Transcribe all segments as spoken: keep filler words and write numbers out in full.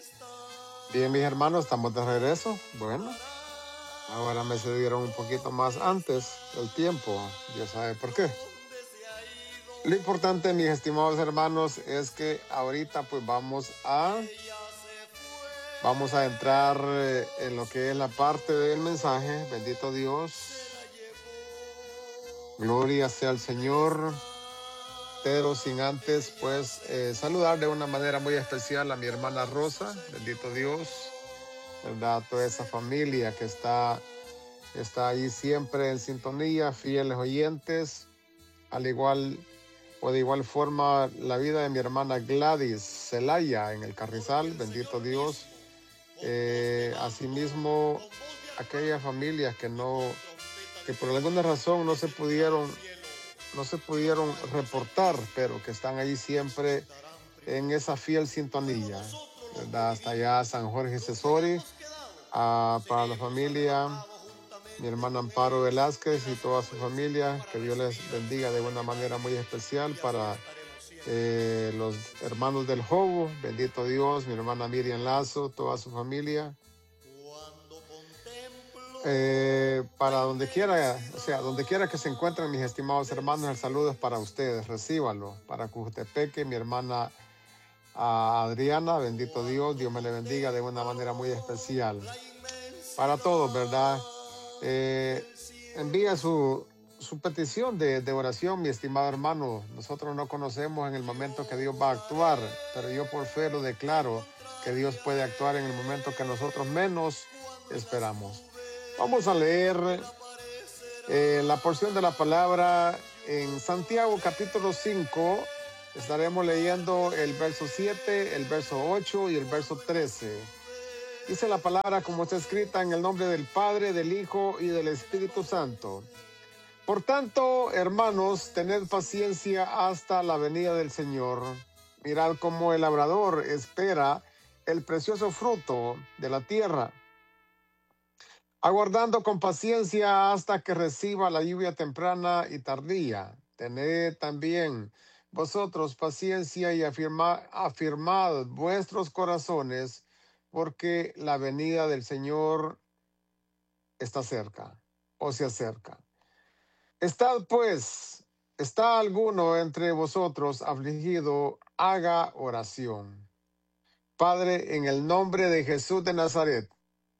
Bien, mis hermanos, estamos de regreso. Bueno, ahora me cedieron un poquito más antes del tiempo. Dios sabe por qué. Lo importante, mis estimados hermanos, es que ahorita pues vamos a vamos a entrar en lo que es la parte del mensaje. Bendito Dios. Gloria sea al Señor. Pero sin antes, pues, eh, saludar de una manera muy especial a mi hermana Rosa. Bendito Dios. ¿Verdad? Toda esa familia que está, está ahí siempre en sintonía, fieles oyentes, al igual o de igual forma la vida de mi hermana Gladys Celaya en el Carrizal, bendito Dios. Eh, asimismo, aquellas familias que no, que por alguna razón no se pudieron, no se pudieron reportar, pero que están ahí siempre en esa fiel sintonía, ¿verdad? Hasta allá San Jorge Cesori. Uh, para la familia, mi hermana Amparo Velázquez y toda su familia, que Dios les bendiga de una manera muy especial. Para eh, los hermanos del Jobo, bendito Dios, mi hermana Miriam Lazo, toda su familia. Eh, para donde quiera, o sea, donde quiera que se encuentren mis estimados hermanos, el saludo es para ustedes, recíbalo. Para Cujutepeque, mi hermana a Adriana, bendito Dios, Dios me le bendiga de una manera muy especial. Para todos, ¿verdad? Eh, envía su, su petición de, de oración, mi estimado hermano. Nosotros no conocemos en el momento que Dios va a actuar, pero yo por fe lo declaro que Dios puede actuar en el momento que nosotros menos esperamos. Vamos a leer eh, la porción de la palabra en Santiago capítulo cinco. Estaremos leyendo el verso siete, el verso ocho y el verso trece. Dice la palabra como está escrita en el nombre del Padre, del Hijo y del Espíritu Santo. Por tanto, hermanos, tened paciencia hasta la venida del Señor. Mirad cómo el labrador espera el precioso fruto de la tierra, aguardando con paciencia hasta que reciba la lluvia temprana y tardía. Tened también vosotros paciencia y afirma, afirmad vuestros corazones, porque la venida del Señor está cerca, o se acerca. Estad pues, ¿está alguno entre vosotros afligido? Haga oración. Padre, en el nombre de Jesús de Nazaret,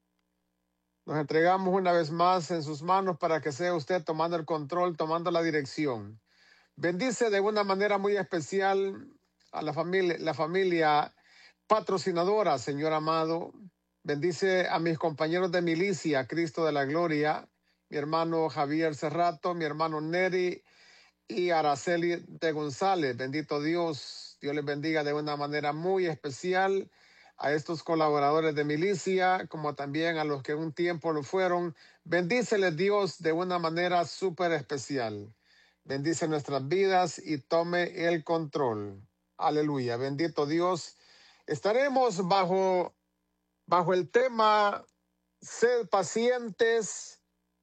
nos entregamos una vez más en sus manos para que sea usted tomando el control, tomando la dirección. Bendice de una manera muy especial a la familia, la familia patrocinadora, Señor amado. Bendice a mis compañeros de milicia, Cristo de la Gloria, mi hermano Javier Cerrato, mi hermano Neri y Araceli de González. Bendito Dios, Dios les bendiga de una manera muy especial a estos colaboradores de milicia, como también a los que un tiempo lo fueron. Bendíceles Dios de una manera súper especial. Bendice nuestras vidas y tome el control. Aleluya, bendito Dios. Estaremos bajo, bajo el tema sed pacientes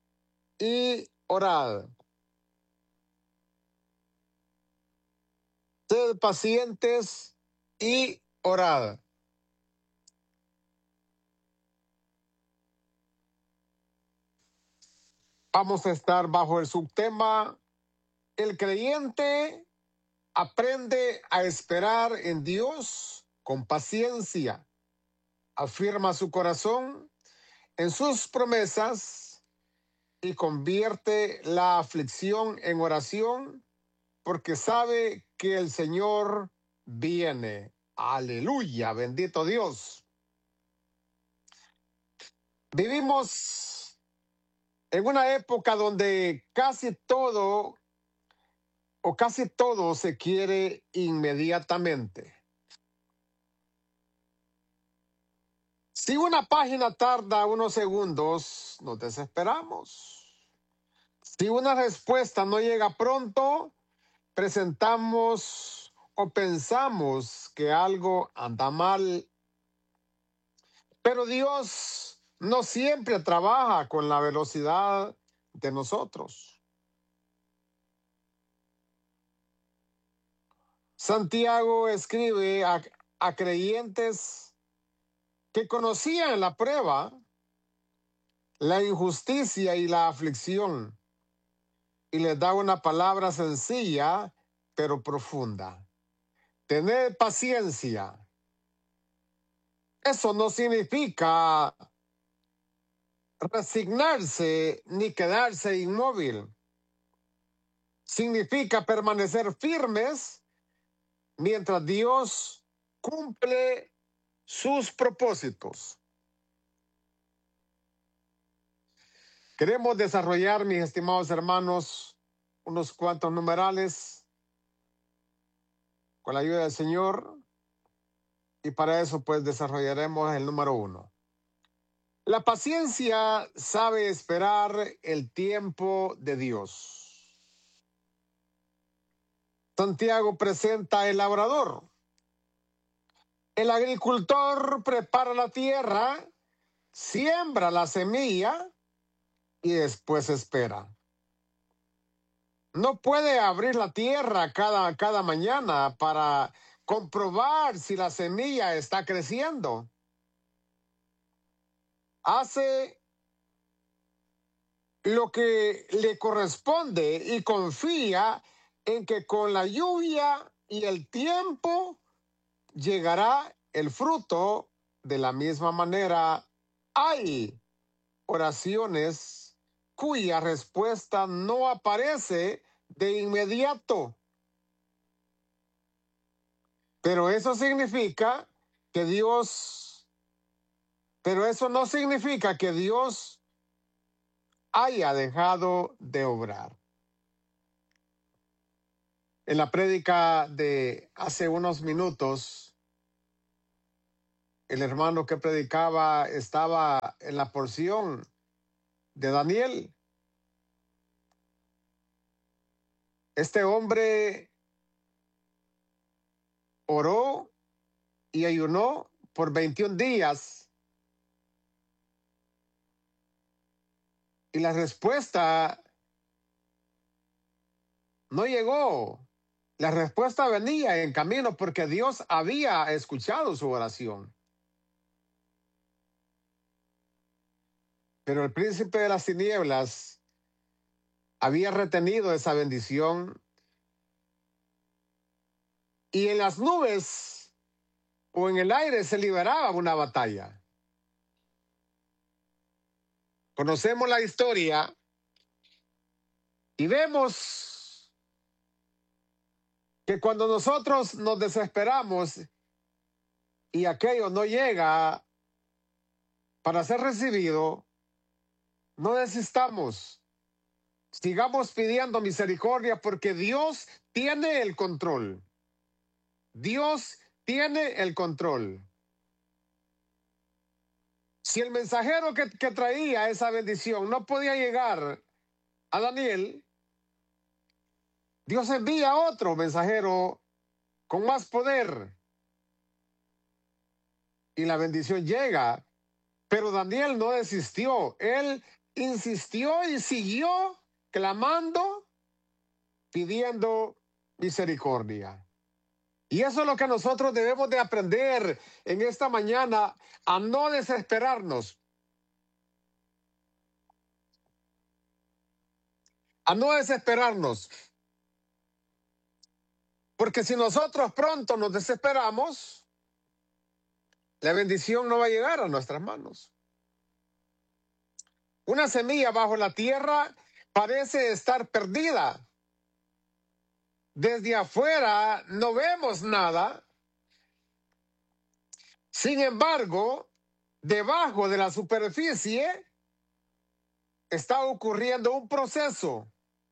y orad. Sed pacientes y orad. Vamos a estar bajo el subtema: el creyente aprende a esperar en Dios con paciencia, afirma su corazón en sus promesas y convierte la aflicción en oración, porque sabe que el Señor viene. Aleluya, bendito Dios. Vivimos en una época donde casi todo o casi todo se quiere inmediatamente. Si una página tarda unos segundos, nos desesperamos. Si una respuesta no llega pronto, presentamos o pensamos que algo anda mal. Pero Dios no siempre trabaja con la velocidad de nosotros. Santiago escribe a, a creyentes que conocían la prueba, la injusticia y la aflicción, y les da una palabra sencilla pero profunda. Tener paciencia. Eso no significa resignarse ni quedarse inmóvil. Significa permanecer firmes mientras Dios cumple sus propósitos. Queremos desarrollar, mis estimados hermanos, unos cuantos numerales con la ayuda del Señor, y para eso pues desarrollaremos el número uno. La paciencia sabe esperar el tiempo de Dios. Santiago presenta el labrador. El agricultor prepara la tierra, siembra la semilla y después espera. No puede abrir la tierra cada, cada mañana para comprobar si la semilla está creciendo. Hace lo que le corresponde y confía en que con la lluvia y el tiempo llegará el fruto. De la misma manera, hay oraciones cuya respuesta no aparece de inmediato. Pero eso significa que Dios, pero eso no significa que Dios haya dejado de obrar. En la prédica de hace unos minutos, el hermano que predicaba estaba en la porción de Daniel. Este hombre oró y ayunó por veintiún días. Y la respuesta no llegó. La respuesta venía en camino porque Dios había escuchado su oración. Pero el príncipe de las tinieblas había retenido esa bendición, y en las nubes o en el aire se liberaba una batalla. Conocemos la historia y vemos que cuando nosotros nos desesperamos y aquello no llega para ser recibido, no desistamos. Sigamos pidiendo misericordia porque Dios tiene el control. Dios tiene el control. Si el mensajero que, que traía esa bendición no podía llegar a Daniel, Dios envía otro mensajero con más poder y la bendición llega. Pero Daniel no desistió. Él insistió y siguió clamando, pidiendo misericordia. Y eso es lo que nosotros debemos de aprender en esta mañana, a no desesperarnos. A no desesperarnos. Porque si nosotros pronto nos desesperamos, la bendición no va a llegar a nuestras manos. Una semilla bajo la tierra parece estar perdida. Desde afuera no vemos nada. Sin embargo, debajo de la superficie está ocurriendo un proceso.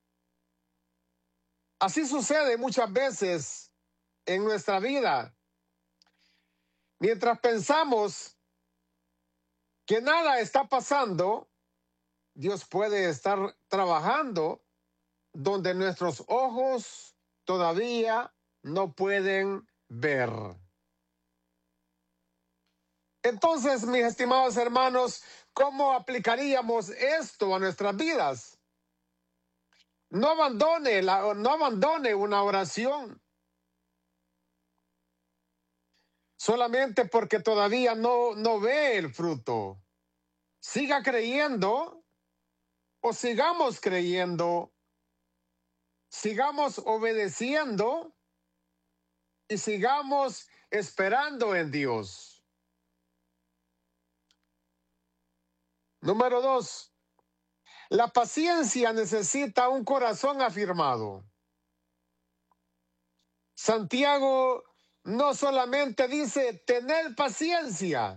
Así sucede muchas veces en nuestra vida. Mientras pensamos que nada está pasando, Dios puede estar trabajando donde nuestros ojos todavía no pueden ver. Entonces, mis estimados hermanos, ¿cómo aplicaríamos esto a nuestras vidas? No abandone, la, no abandone una oración. solamente porque todavía no, no ve el fruto. Siga creyendo o sigamos creyendo, sigamos obedeciendo y sigamos esperando en Dios. Número dos, la paciencia necesita un corazón afirmado. Santiago no solamente dice tener paciencia,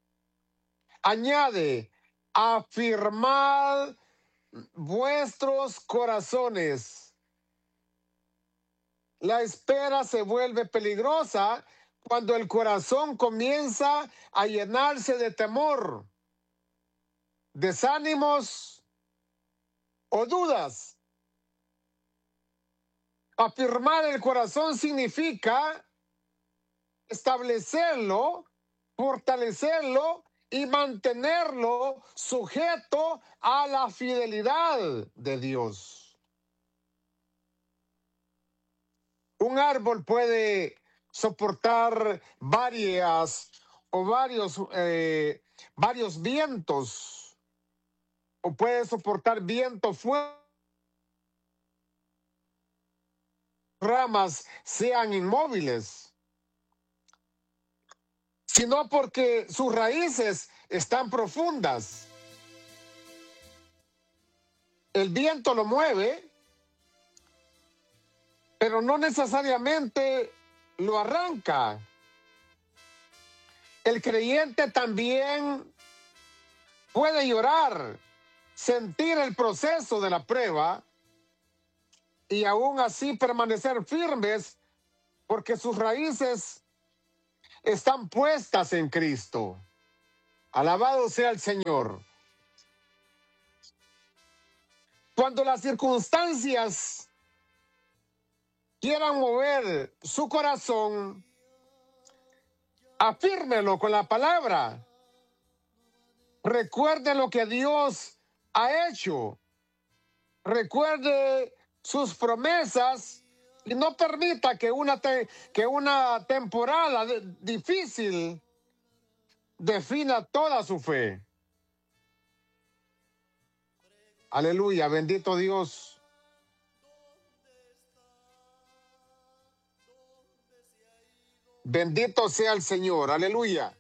añade, afirmad vuestros corazones. La espera se vuelve peligrosa cuando el corazón comienza a llenarse de temor, desánimos o dudas. Afirmar el corazón significa establecerlo, fortalecerlo y mantenerlo sujeto a la fidelidad de Dios. Un árbol puede soportar varias o varios, eh, varios vientos, o puede soportar vientos fuertes, ramas sean inmóviles, sino porque sus raíces están profundas. El viento lo mueve, pero no necesariamente lo arranca. El creyente también puede llorar, sentir el proceso de la prueba y aún así permanecer firmes porque sus raíces están puestas en Cristo. Alabado sea el Señor. Cuando las circunstancias quieran mover su corazón, afírmelo con la palabra. Recuerde lo que Dios ha hecho. Recuerde sus promesas y no permita que una, te, que una temporada de, difícil defina toda su fe. Aleluya, bendito Dios. Bendito sea el Señor, aleluya.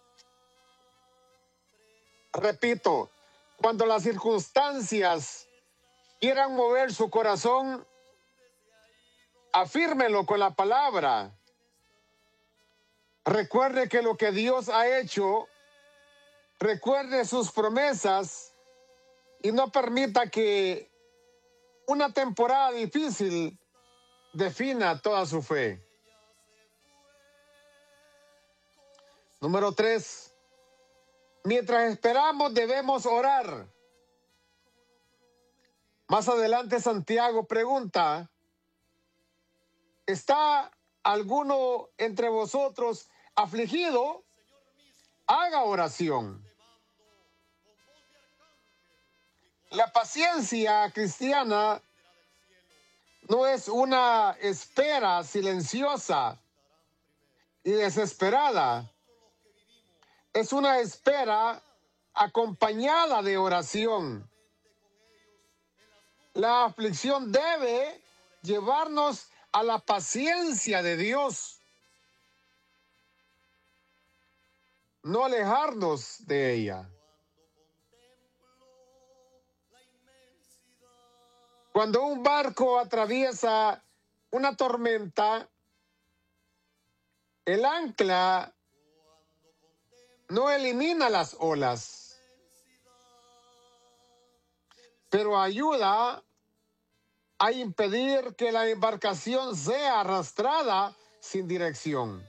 Repito, cuando las circunstancias quieran mover su corazón, afírmelo con la palabra. Recuerde que lo que Dios ha hecho, recuerde sus promesas y no permita que una temporada difícil defina toda su fe. Número tres, mientras esperamos debemos orar. Más adelante Santiago pregunta, ¿está alguno entre vosotros afligido? Haga oración. La paciencia cristiana no es una espera silenciosa y desesperada. Es una espera acompañada de oración. La aflicción debe llevarnos a la paciencia de Dios, no alejarnos de ella. Cuando un barco atraviesa una tormenta, el ancla no elimina las olas, pero ayuda a impedir que la embarcación sea arrastrada sin dirección.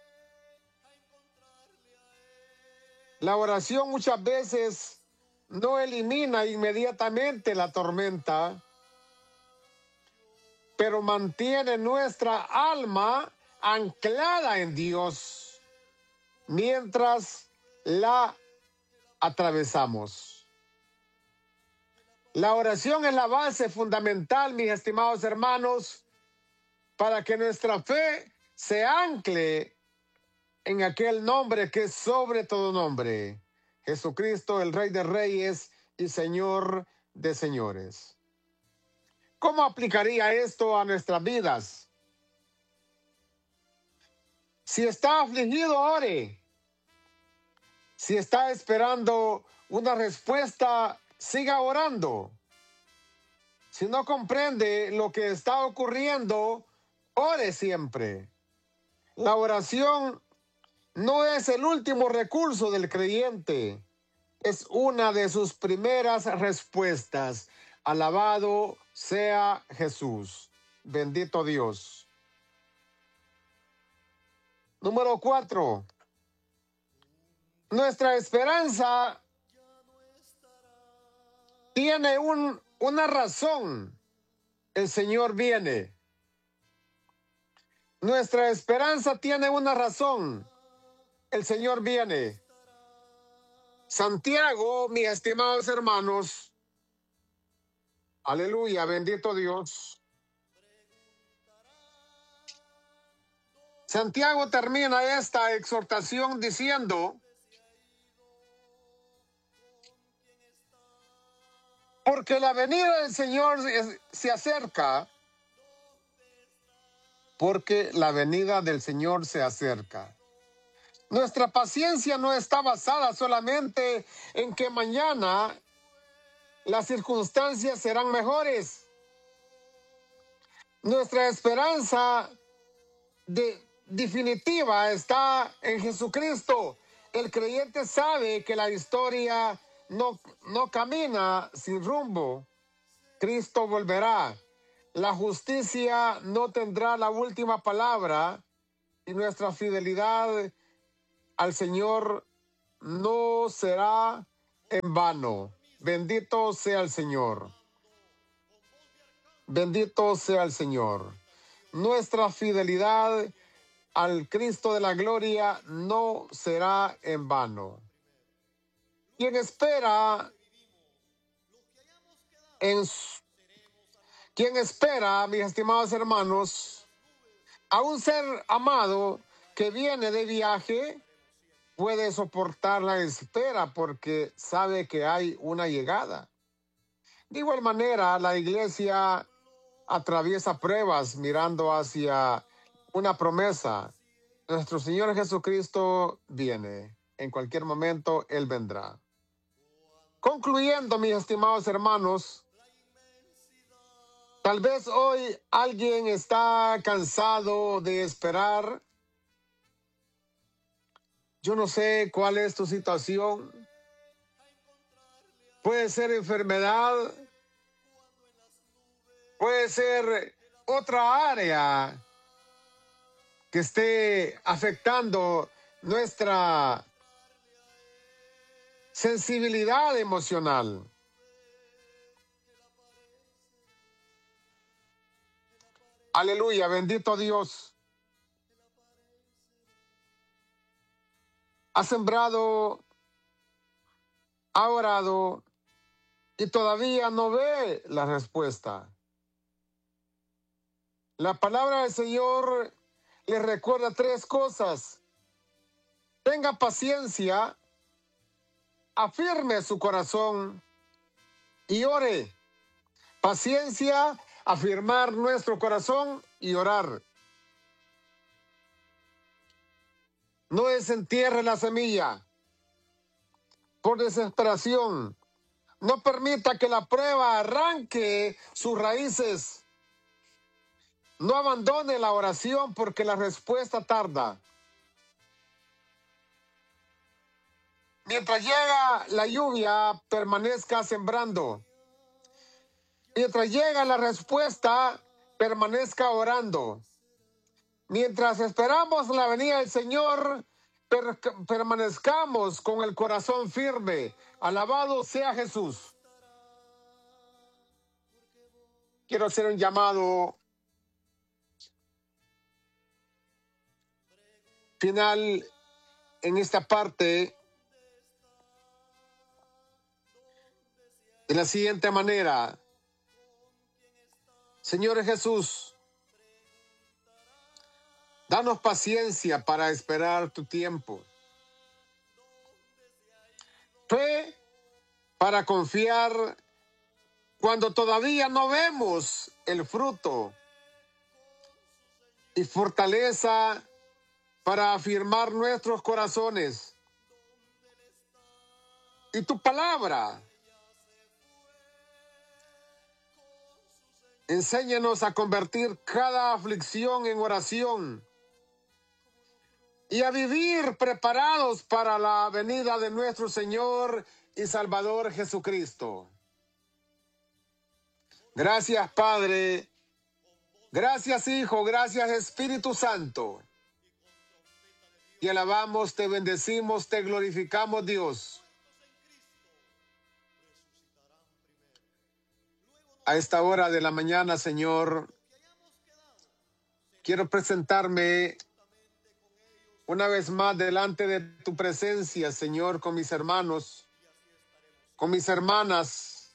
La oración muchas veces no elimina inmediatamente la tormenta, pero mantiene nuestra alma anclada en Dios mientras la atravesamos. La oración es la base fundamental, mis estimados hermanos, para que nuestra fe se ancle en aquel nombre que es sobre todo nombre, Jesucristo, el Rey de Reyes y Señor de señores. ¿Cómo aplicaría esto a nuestras vidas? Si está afligido, ore. Si está esperando una respuesta, siga orando. Si no comprende lo que está ocurriendo, ore siempre. La oración no es el último recurso del creyente, es una de sus primeras respuestas. Alabado sea Jesús. Bendito Dios. Número cuatro. Nuestra esperanza tiene un, una razón. El Señor viene. Nuestra esperanza tiene una razón. El Señor viene. Santiago, mis estimados hermanos, aleluya, bendito Dios. Santiago termina esta exhortación diciendo: porque la venida del Señor se acerca, porque la venida del Señor se acerca. Nuestra paciencia no está basada solamente en que mañana las circunstancias serán mejores. Nuestra esperanza de, definitiva está en Jesucristo. El creyente sabe que la historia no, no camina sin rumbo. Cristo volverá. La justicia no tendrá la última palabra y nuestra fidelidad al Señor no será en vano. Bendito sea el Señor. Bendito sea el Señor. Nuestra fidelidad al Cristo de la gloria no será en vano. Quien espera en quien espera, mis estimados hermanos, a un ser amado que viene de viaje, puede soportar la espera porque sabe que hay una llegada. De igual manera, la iglesia atraviesa pruebas mirando hacia una promesa. Nuestro Señor Jesucristo viene. En cualquier momento, Él vendrá. Concluyendo, mis estimados hermanos, tal vez hoy alguien está cansado de esperar. Yo no sé cuál es tu situación. Puede ser enfermedad. Puede ser otra área que esté afectando nuestra sensibilidad emocional. Aleluya, bendito Dios. Ha sembrado, ha orado y todavía no ve la respuesta. La palabra del Señor le recuerda tres cosas. Tenga paciencia, afirme su corazón y ore. Paciencia, afirmar nuestro corazón y orar. No desentierre la semilla por desesperación. No permita que la prueba arranque sus raíces. No abandone la oración porque la respuesta tarda. Mientras llega la lluvia, permanezca sembrando. Mientras llega la respuesta, permanezca orando. Mientras esperamos la venida del Señor, per permanezcamos con el corazón firme. Alabado sea Jesús. Quiero hacer un llamado final en esta parte de la siguiente manera. Señor Jesús, Danos paciencia para esperar tu tiempo. Fe para confiar cuando todavía no vemos el fruto. Y fortaleza para afirmar nuestros corazones. Y tu palabra. Enséñanos a convertir cada aflicción en oración y a vivir preparados para la venida de nuestro Señor y Salvador Jesucristo. Gracias, Padre. Gracias, Hijo. Gracias, Espíritu Santo. Te alabamos, te bendecimos, te glorificamos, Dios. A esta hora de la mañana, Señor, quiero presentarme una vez más delante de tu presencia, Señor, con mis hermanos, con mis hermanas,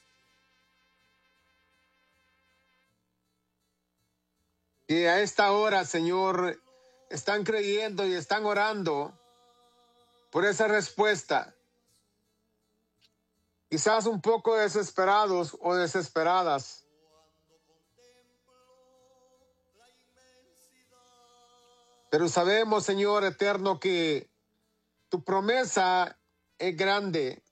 que a esta hora, Señor, están creyendo y están orando por esa respuesta. Quizás un poco desesperados o desesperadas. Pero sabemos, Señor eterno, que tu promesa es grande.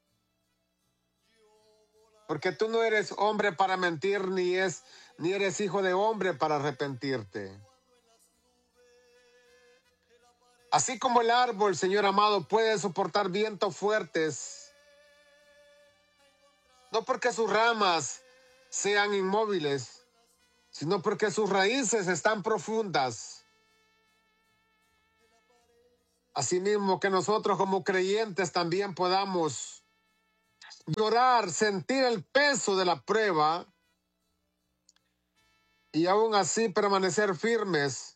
Porque tú no eres hombre para mentir, ni, es, ni eres hijo de hombre para arrepentirte. Así como el árbol, Señor amado, puede soportar vientos fuertes, no porque sus ramas sean inmóviles, sino porque sus raíces están profundas. Asimismo, que nosotros como creyentes también podamos llorar, sentir el peso de la prueba y aún así permanecer firmes,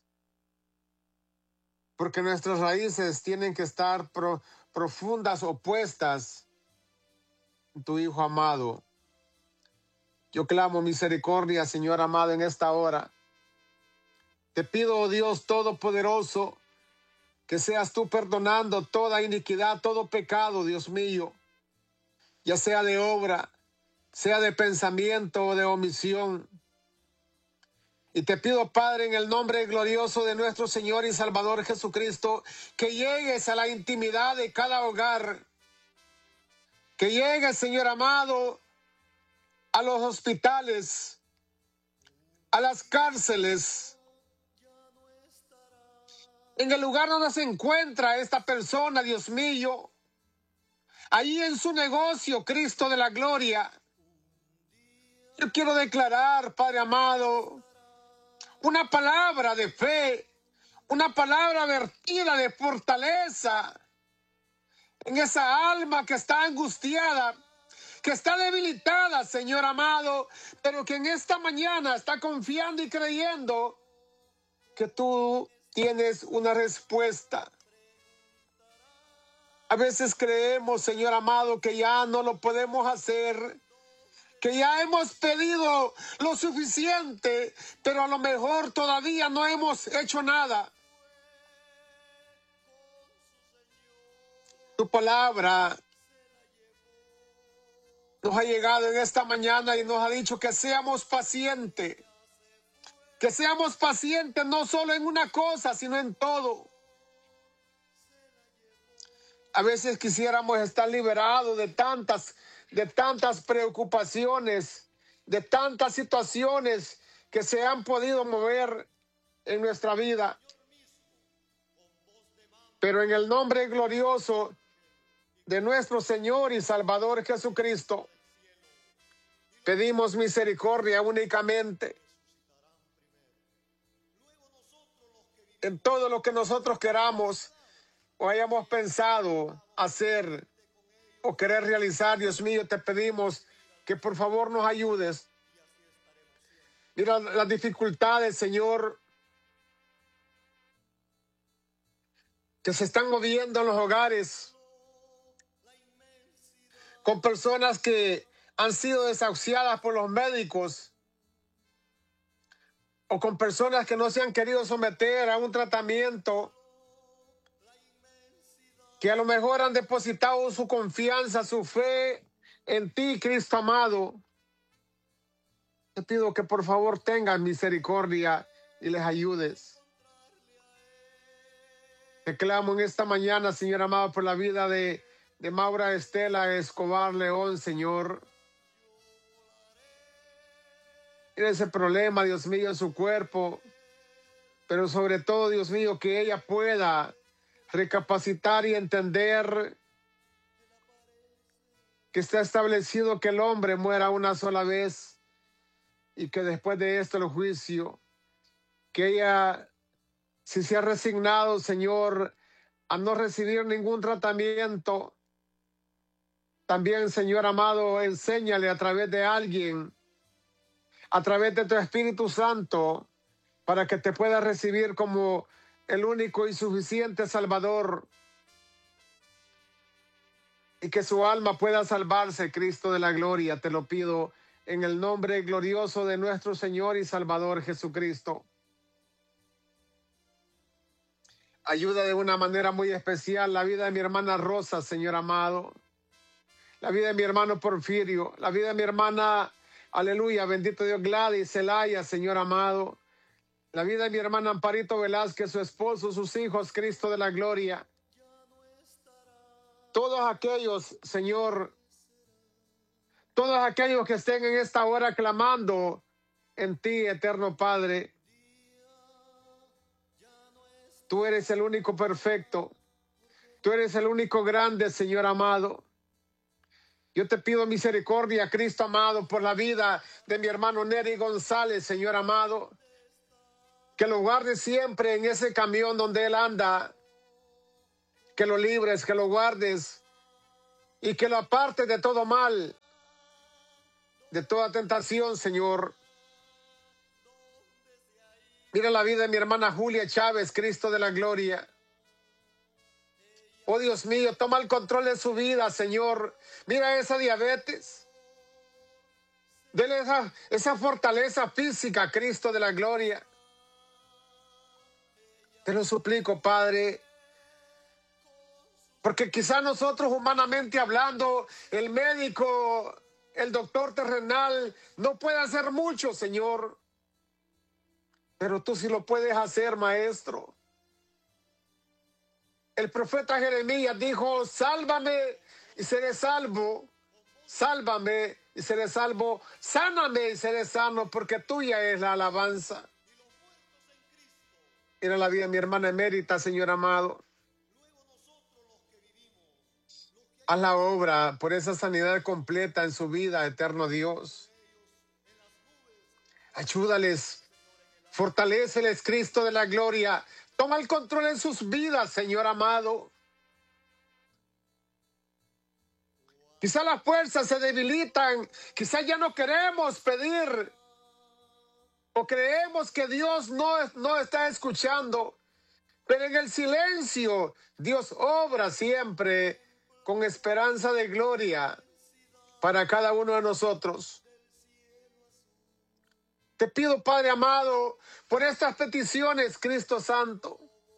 porque nuestras raíces tienen que estar pro, profundas, opuestas en tu Hijo amado. Yo clamo misericordia, Señor amado, en esta hora. Te pido, oh Dios Todopoderoso, que seas tú perdonando toda iniquidad, todo pecado, Dios mío, ya sea de obra, sea de pensamiento o de omisión. Y te pido, Padre, en el nombre glorioso de nuestro Señor y Salvador Jesucristo, que llegues a la intimidad de cada hogar, que llegues, Señor amado, a los hospitales, a las cárceles, en el lugar donde se encuentra esta persona, Dios mío, ahí en su negocio, Cristo de la gloria. Yo quiero declarar, Padre amado, una palabra de fe, una palabra vertida de fortaleza en esa alma que está angustiada, que está debilitada, Señor amado, pero que en esta mañana está confiando y creyendo que tú tienes una respuesta. A veces creemos, Señor amado, que ya no lo podemos hacer, que ya hemos pedido lo suficiente, pero a lo mejor todavía no hemos hecho nada. Tu palabra nos ha llegado en esta mañana y nos ha dicho que seamos pacientes, que seamos pacientes no solo en una cosa, sino en todo. A veces quisiéramos estar liberados de tantas, de tantas preocupaciones, de tantas situaciones que se han podido mover en nuestra vida. Pero en el nombre glorioso de nuestro Señor y Salvador Jesucristo, pedimos misericordia únicamente en todo lo que nosotros queramos o hayamos pensado hacer o querer realizar. Dios mío, te pedimos que por favor nos ayudes. Mira las dificultades, Señor, que se están moviendo en los hogares, con personas que han sido desahuciadas por los médicos o con personas que no se han querido someter a un tratamiento, que a lo mejor han depositado su confianza, su fe en ti, Cristo amado. Te pido que por favor tengas misericordia y les ayudes. Te clamo en esta mañana, Señor amado, por la vida de, de Maura Estela Escobar León, Señor. Mira ese problema, Dios mío, en su cuerpo, pero sobre todo, Dios mío, que ella pueda recapacitar y entender que está establecido que el hombre muera una sola vez y que después de esto el juicio, que ella, si se ha resignado, Señor, a no recibir ningún tratamiento, también, Señor amado, enséñale a través de alguien, a través de tu Espíritu Santo, para que te pueda recibir como el único y suficiente Salvador, y que su alma pueda salvarse, Cristo de la gloria. Te lo pido en el nombre glorioso de nuestro Señor y Salvador Jesucristo. Ayuda de una manera muy especial la vida de mi hermana Rosa, Señor amado. La vida de mi hermano Porfirio. La vida de mi hermana, aleluya, bendito Dios, Gladys Zelaya, Señor amado. La vida de mi hermana Amparito Velázquez, su esposo, sus hijos, Cristo de la gloria. Todos aquellos, Señor, todos aquellos que estén en esta hora clamando en ti, eterno Padre. Tú eres el único perfecto. Tú eres el único grande, Señor amado. Yo te pido misericordia, Cristo amado, por la vida de mi hermano Nery González, Señor amado. Que lo guardes siempre en ese camión donde él anda. Que lo libres, que lo guardes y que lo apartes de todo mal, de toda tentación, Señor. Mira la vida de mi hermana Julia Chávez, Cristo de la gloria. Oh Dios mío, toma el control de su vida, Señor. Mira esa diabetes. Dele esa, esa fortaleza física, Cristo de la gloria. Te lo suplico, Padre. Porque quizá nosotros, humanamente hablando, el médico, el doctor terrenal, no puede hacer mucho, Señor. Pero tú sí lo puedes hacer, Maestro. El profeta Jeremías dijo, sálvame y seré salvo. Sálvame y seré salvo. Sáname y seré sano, porque tuya es la alabanza. Mira la vida de mi hermana emérita, Señor amado. Haz la obra por esa sanidad completa en su vida, eterno Dios. Ayúdales, fortaléceles, Cristo de la gloria. Toma el control en sus vidas, Señor amado. Quizá las fuerzas se debilitan, quizá ya no queremos pedir o creemos que Dios no, no está escuchando, pero en el silencio Dios obra siempre con esperanza de gloria para cada uno de nosotros. Te pido, Padre amado, por estas peticiones, Cristo Santo.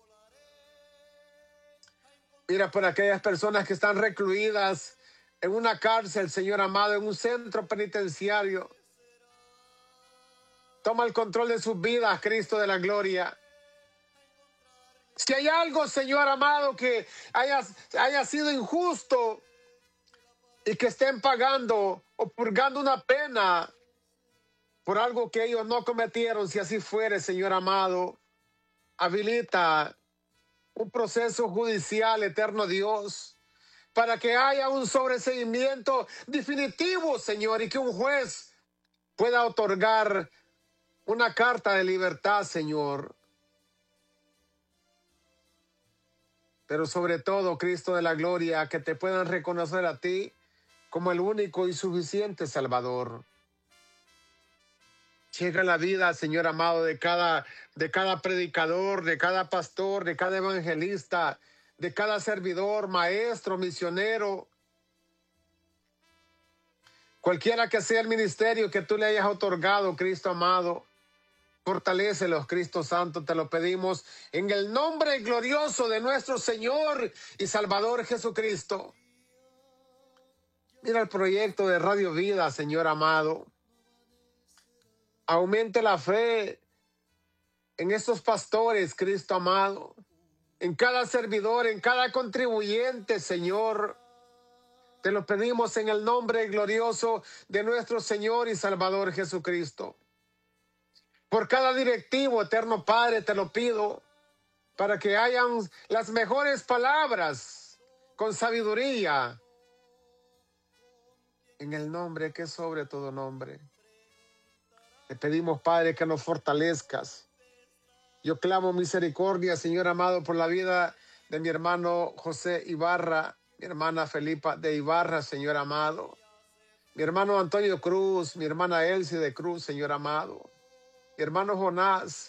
Mira por aquellas personas que están recluidas en una cárcel, Señor amado, en un centro penitenciario. Toma el control de sus vidas, Cristo de la gloria. Si hay algo, Señor amado, que haya, haya sido injusto y que estén pagando o purgando una pena por algo que ellos no cometieron, si así fuere, Señor amado, habilita un proceso judicial, eterno Dios, para que haya un sobreseimiento definitivo, Señor, y que un juez pueda otorgar una carta de libertad, Señor. Pero sobre todo, Cristo de la gloria, que te puedan reconocer a ti como el único y suficiente Salvador. Llega la vida, Señor amado, de cada, de cada predicador, de cada pastor, de cada evangelista, de cada servidor, maestro, misionero. Cualquiera que sea el ministerio que tú le hayas otorgado, Cristo amado. Fortalécelos, Cristo Santo, te lo pedimos en el nombre glorioso de nuestro Señor y Salvador Jesucristo. Mira el proyecto de Radio Vida, Señor amado. Aumente la fe en estos pastores, Cristo amado, en cada servidor, en cada contribuyente, Señor. Te lo pedimos en el nombre glorioso de nuestro Señor y Salvador Jesucristo. Por cada directivo, eterno Padre, te lo pido, para que hayan las mejores palabras con sabiduría, en el nombre que es sobre todo nombre. Te pedimos, Padre, que nos fortalezcas. Yo clamo misericordia, Señor amado, por la vida de mi hermano José Ibarra, mi hermana Felipa de Ibarra, Señor amado, mi hermano Antonio Cruz, mi hermana Elsie de Cruz, Señor amado, mi hermano Jonás,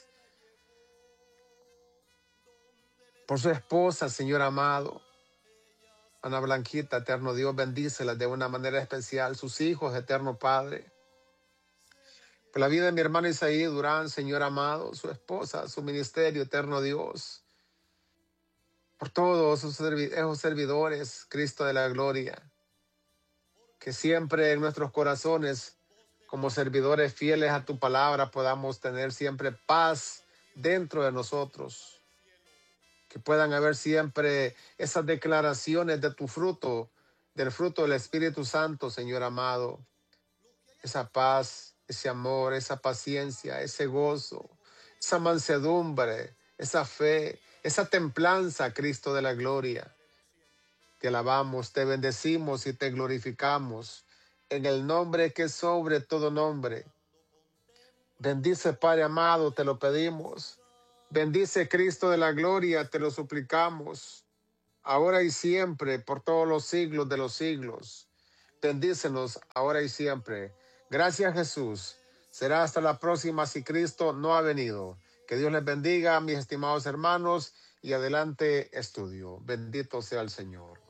por su esposa, Señor amado, Ana Blanquita, eterno Dios, bendícela de una manera especial, sus hijos, eterno Padre. Por la vida de mi hermano Isaí Durán, Señor amado, su esposa, su ministerio, eterno Dios. Por todos esos servidores, Cristo de la gloria, que siempre en nuestros corazones, como servidores fieles a tu palabra, podamos tener siempre paz dentro de nosotros. Que puedan haber siempre esas declaraciones de tu fruto, del fruto del Espíritu Santo, Señor amado. Esa paz, ese amor, esa paciencia, ese gozo, esa mansedumbre, esa fe, esa templanza, Cristo de la gloria. Te alabamos, te bendecimos y te glorificamos en el nombre que es sobre todo nombre. Bendice, Padre amado, te lo pedimos. Bendice, Cristo de la gloria, te lo suplicamos, ahora y siempre, por todos los siglos de los siglos. Bendícenos ahora y siempre. Gracias, Jesús. Será hasta la próxima si Cristo no ha venido. Que Dios les bendiga, mis estimados hermanos, y adelante estudio. Bendito sea el Señor.